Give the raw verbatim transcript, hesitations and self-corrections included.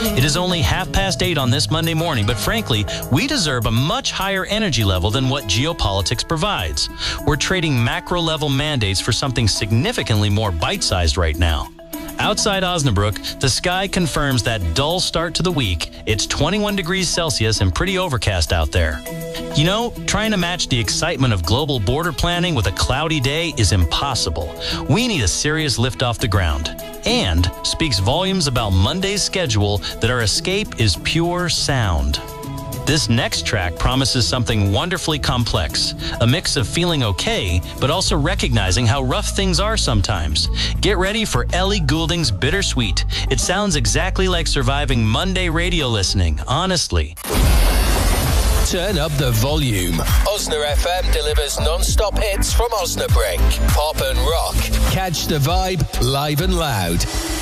It is only half past eight on this Monday morning, but frankly, we deserve a much higher energy level than what geopolitics provides. We're trading macro-level mandates for something significantly more bite-sized right now. Outside Osnabrück, the sky confirms that dull start to the week. It's twenty-one degrees Celsius and pretty overcast out there. You know, trying to match the excitement of global border planning with a cloudy day is impossible. We need a serious lift off the ground. And speaks volumes about Monday's schedule that our escape is pure sound. This next track promises something wonderfully complex, a mix of feeling okay, but also recognizing how rough things are sometimes. Get ready for Ellie Goulding's Bittersweet. It sounds exactly like surviving Monday radio listening, honestly. Turn up the volume. Osna F M delivers non-stop hits from Osnabrück. Pop and rock. Catch the vibe live and loud.